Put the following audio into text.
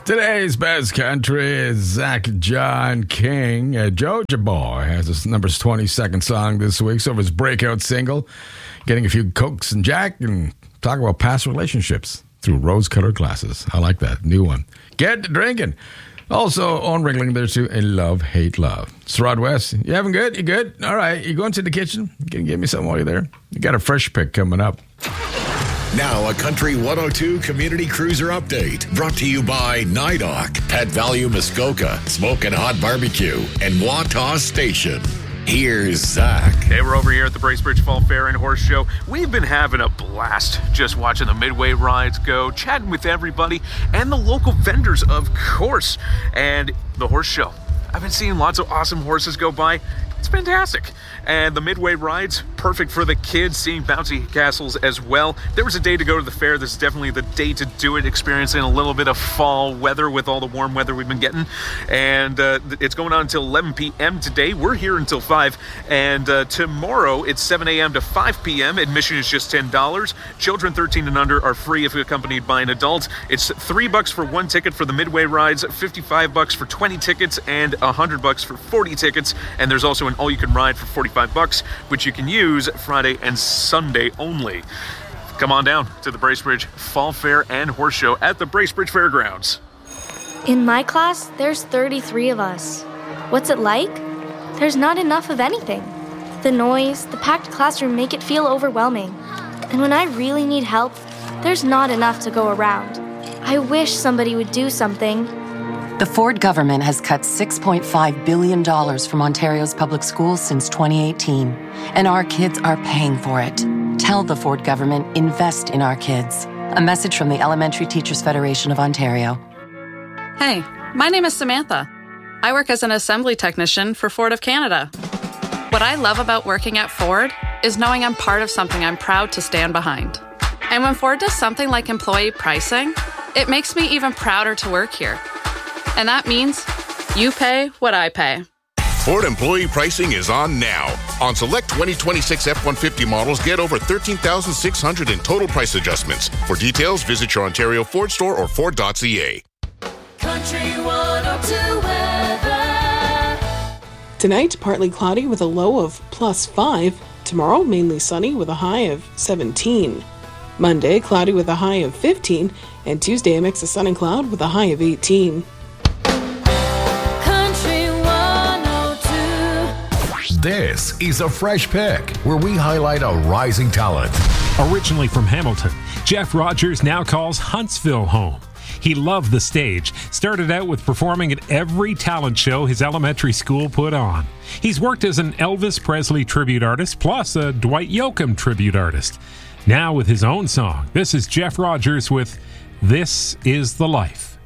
Today's best country is Zach John King. Georgia Boy has his numbers 22nd song this week, so his breakout single, getting a few cokes and jack and talk about past relationships through rose-colored glasses. I like that. New one. Get to drinking. Also on Ringling, there's too a Love, Hate, Love. It's Rod West. You having good? You good? All right. You going to the kitchen? You can give me something while you're there? You got a fresh pick coming up. Now a Country 102 Community Cruiser Update. Brought to you by NIDOC, Pet Value Muskoka, Smokin' Hot Barbecue, and Wataw Station. Here's Zach. Hey, we're over here at the Bracebridge Fall Fair and Horse Show. We've been having a blast just watching the Midway rides go, chatting with everybody, and the local vendors, of course. And the horse show. I've been seeing lots of awesome horses go by. It's fantastic. And the Midway rides, perfect for the kids, seeing bouncy castles as well. There was a day to go to the fair. This is definitely the day to do it, experiencing a little bit of fall weather with all the warm weather we've been getting. And it's going on until 11 p.m. today. We're here until 5. And tomorrow, it's 7 a.m. to 5 p.m. Admission is just $10. Children 13 and under are free if accompanied by an adult. It's $3 for one ticket for the Midway rides, $55 for 20 tickets, and $100 for 40 tickets. And there's also an all-you-can-ride for $45, which you can use Friday and Sunday only. Come on down to the Bracebridge Fall Fair and Horse Show at the Bracebridge Fairgrounds. In my class, there's 33 of us. What's it like? There's not enough of anything. The noise, the packed classroom make it feel overwhelming. And when I really need help, there's not enough to go around. I wish somebody would do something. The Ford government has cut $6.5 billion from Ontario's public schools since 2018, and our kids are paying for it. Tell the Ford government, invest in our kids. A message from the Elementary Teachers Federation of Ontario. Hey, my name is Samantha. I work as an assembly technician for Ford of Canada. What I love about working at Ford is knowing I'm part of something I'm proud to stand behind. And when Ford does something like employee pricing, it makes me even prouder to work here. And that means you pay what I pay. Ford employee pricing is on now. On select 2026 F-150 models, get over $13,600 in total price adjustments. For details, visit your Ontario Ford store or Ford.ca. Country 102 weather. Tonight, partly cloudy with a low of +5. Tomorrow, mainly sunny with a high of 17. Monday, cloudy with a high of 15. And Tuesday, a mix of sun and cloud with a high of 18. This is a Fresh Pick, where we highlight a rising talent. Originally from Hamilton, Jeff Rogers now calls Huntsville home. He loved the stage, started out with performing at every talent show his elementary school put on. He's worked as an Elvis Presley tribute artist, plus a Dwight Yoakam tribute artist. Now with his own song, this is Jeff Rogers with This Is the Life.